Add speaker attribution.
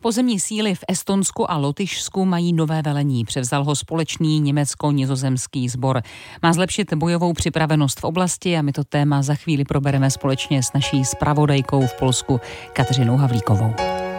Speaker 1: Pozemní síly v Estonsku a Lotyšsku mají nové velení. Převzal ho společný německo-nizozemský sbor. Má zlepšit bojovou připravenost v oblasti a my to téma za chvíli probereme společně s naší zpravodajkou v Polsku Kateřinou Havlíkovou.